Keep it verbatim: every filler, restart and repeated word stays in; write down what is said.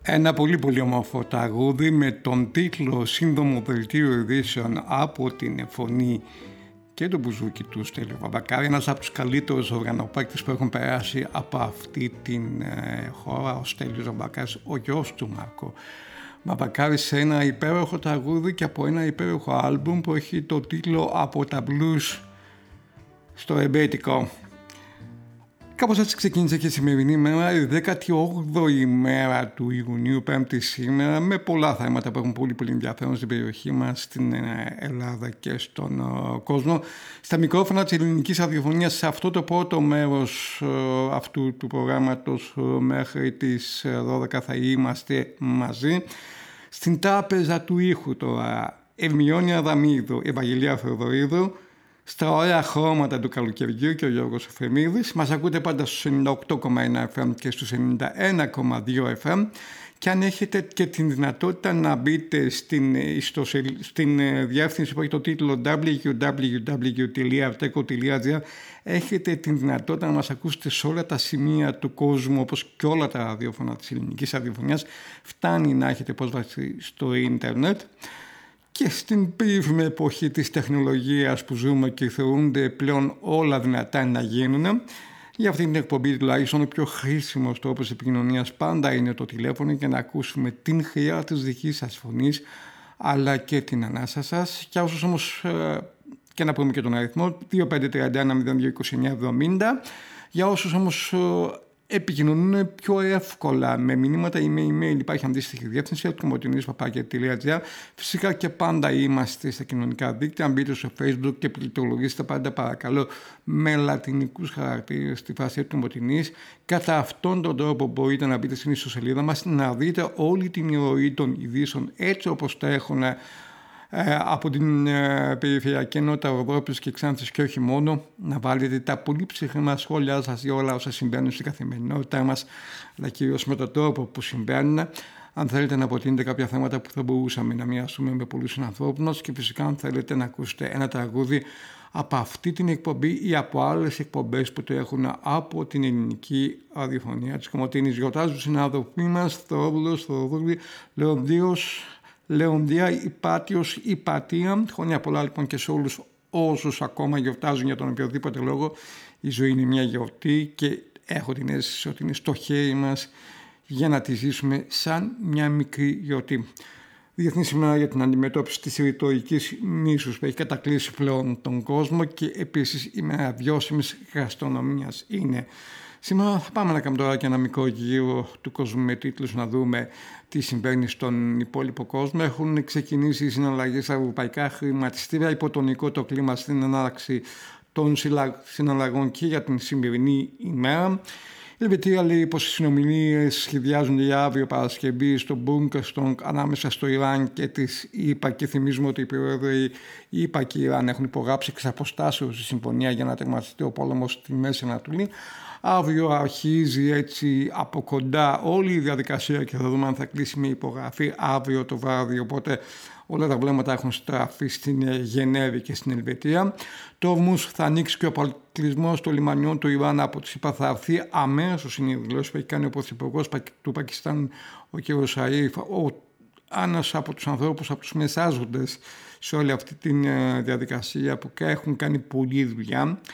Ένα πολύ πολύ όμορφο τραγούδι με τον τίτλο «Σύνδομο δελτίο ειδήσεων» από την φωνή και το μπουζούκι του Στέλιου Βαμπακάρη, ένας από τους καλύτερους οργανοπαίκτες που έχουν περάσει από αυτή την ε, χώρα, ο Στέλιος Βαμπακάρης, ο γιος του Μάρκο Βαμπακάρη, σε ένα υπέροχο τραγούδι και από ένα υπέροχο άλμπουμ που έχει το τίτλο «Από τα blues στο ρεμπέτικο». Κάπως έτσι ξεκίνησε και η σημερινή μέρα, η δέκατη όγδοη μέρα του Ιουνίου, πέμπτη σήμερα, με πολλά θέματα που έχουν πολύ πολύ ενδιαφέρον στην περιοχή μας, στην Ελλάδα και στον uh, κόσμο. Στα μικρόφωνα της ελληνικής ραδιοφωνίας, σε αυτό το πρώτο μέρος uh, αυτού του προγράμματος uh, μέχρι τις δώδεκα θα είμαστε μαζί. Στην τράπεζα του ήχου τώρα, Ερμιόνη Αδαμίδου, Ευαγγελία Θεοδωρίδου. Στα ωραία χρώματα του καλοκαιριού και ο Γιώργος Εφρεμίδης. Μας ακούτε πάντα στους ενενήντα οκτώ κόμμα ένα εφ εμ και στους ενενήντα ένα κόμμα δύο εφ εμ, και αν έχετε και την δυνατότητα να μπείτε στην, στην διεύθυνση που έχει το τίτλο double-u double-u double-u τελεία arteco τελεία gr, έχετε την δυνατότητα να μας ακούσετε σε όλα τα σημεία του κόσμου, όπως και όλα τα ραδιόφωνα της ελληνικής ραδιοφωνίας. Φτάνει να έχετε πρόσβαση στο ίντερνετ. Και στην περίφημη εποχή της τεχνολογίας που ζούμε και θεωρούνται πλέον όλα δυνατά να γίνουν, για αυτή την εκπομπή τουλάχιστον ο πιο χρήσιμος τρόπος επικοινωνίας πάντα είναι το τηλέφωνο, για να ακούσουμε την χρειά της δικής σας φωνής αλλά και την ανάσα σας. Και όσους όμως, και να πούμε και τον αριθμό, δύο πέντε τρία ένα μηδέν δύο είκοσι εννιά εβδομήντα, για όσους όμως επικοινωνούν πιο εύκολα με μηνύματα ή με email, υπάρχει αντίστοιχη διεύθυνση ατκομωτινής παπάκια τελεία gr. Φυσικά και πάντα είμαστε στα κοινωνικά δίκτυα. Αν μπείτε στο Facebook και πληκτρολογήσετε πάντα παρακαλώ με λατινικούς χαρακτήρες στη φάση ατκομωτινής. Κατά αυτόν τον τρόπο μπορείτε να μπείτε στην ιστοσελίδα μας, να δείτε όλη την ηρωή των ειδήσεων έτσι όπως τα έχουν Ε, από την ε, περιφερειακή ενότητα Ευρώπης και Ξάνθης και όχι μόνο, να βάλετε τα πολύ ψυχρά σχόλιά σας για όλα όσα συμβαίνουν στην καθημερινότητά μας, αλλά κυρίως με τον τρόπο που συμβαίνουν. Αν θέλετε να προτείνετε κάποια θέματα που θα μπορούσαμε να μοιραστούμε με πολλούς ανθρώπους, και φυσικά αν θέλετε να ακούσετε ένα τραγούδι από αυτή την εκπομπή ή από άλλες εκπομπές που το έχουν από την ελληνική ραδιοφωνία της Κομωτίνης. Γιορτάζουν συνάδελφοί μας Θεόδουλος, Θεοδούλη, Λεοντίος, Λεοντία, Υπάτιος, Υπατία. Χρόνια πολλά λοιπόν και σε όλους όσους ακόμα γιορτάζουν για τον οποιοδήποτε λόγο. Η ζωή είναι μια γιορτή και έχω την αίσθηση ότι είναι στο χέρι μας για να τη ζήσουμε σαν μια μικρή γιορτή. Διεθνή ημέρα για την αντιμετώπιση της ρητορικής μίσους που έχει κατακλείσει πλέον τον κόσμο, και επίσης η μέρα βιώσιμης γαστρονομίας είναι. Σήμερα θα πάμε να κάνουμε τώρα και ένα μικρό γύρο του κόσμου με τίτλους, να δούμε τι συμβαίνει στον υπόλοιπο κόσμο. Έχουν ξεκινήσει οι συναλλαγές στα ευρωπαϊκά χρηματιστήρια υπό τον οικό το κλίμα στην ανάραξη των συναλλαγών και για την σημερινή ημέρα. Η Ελβετία λέει πως οι συνομιλίες σχεδιάζονται για αύριο Παρασκευή στο Μπούνκεστονγκ ανάμεσα στο Ιράν και τις ΗΠΑ, και θυμίζουμε ότι οι πρόεδροι ΗΠΑ και Ιράν έχουν υπογράψει εξ αποστάσεως τη συμφωνία για να τερματιστεί ο πόλεμος στη Μέση Ανατολή. Αύριο αρχίζει έτσι από κοντά όλη η διαδικασία και θα δούμε αν θα κλείσει με υπογραφή αύριο το βράδυ, οπότε όλα τα βλέμματα έχουν στραφεί στην Γενέβη και στην Ελβετία. Το Ορμούζ θα ανοίξει και ο αποκλεισμός των λιμανιών του Ιράν από τις ΗΠΑ θα έρθει αμέσως. Είναι η δηλώση που έχει κάνει ο Πρωθυπουργός του Πακιστάν, ο κ. Σαρίφ, ένας από τους ανθρώπους, από τους μεσάζοντες σε όλη αυτή τη διαδικασία που έχουν κάνει πολλή δουλειά.